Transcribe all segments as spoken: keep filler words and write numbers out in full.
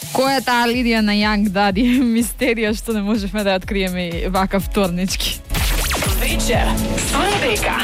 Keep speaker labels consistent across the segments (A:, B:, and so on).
A: Која е таа Лидија на Young Daddy? Мистерија што не можевме да ја откриеме вака вторнички.
B: Вечер со Ребека.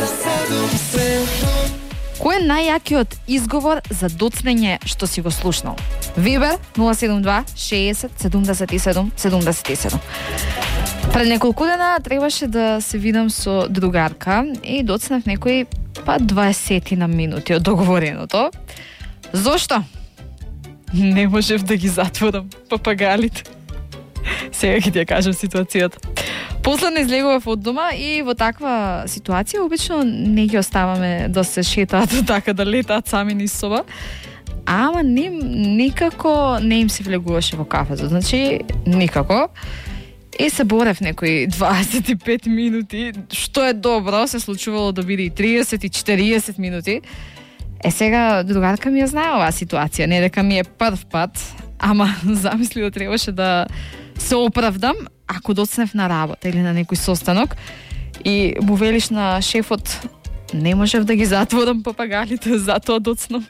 A: Кој е најјакиот изговор за доцнење што си го слушнал? Вибер нула седум два шеесет седумдесет и седум седумдесет и седум. Пред неколку дена требаше да се видам со другарка и доцнав некои па дваесет на минути од договореното. Зошто? Не можев да ги затворам папагалите. Сега ќе ти ја кажам ситуацијата. Последно излегував од дома и во таква ситуација обично не ги оставаме да се шетаат така да летаат сами низ соба. Ама не, никако не им се влегуваше во кафето. Значи, никако. И се борев некои дваесет и пет минути, што е добро, се случувало да биде и триесет и четириесет минути. Е, сега другарка ми ја знае оваа ситуација, не дека ми е прв пат, ама замисли да требаше да се оправдам ако доцнев на работа или на некој состанок и му велиш на шефот не можев да ги затворам папагалите, затоа доцнам.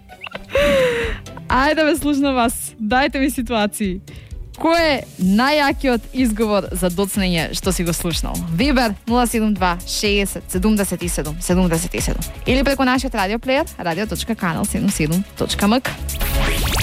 A: Ајде ме слушна вас, дајте ми ситуации. Кој е најјакиот изговор за доцнење што си го слушнал? Вибер нула седум два шеесет седумдесет и седум седумдесет и седум или преку нашиот радиоплеер радио точка канал седумдесет и седум точка ем ка.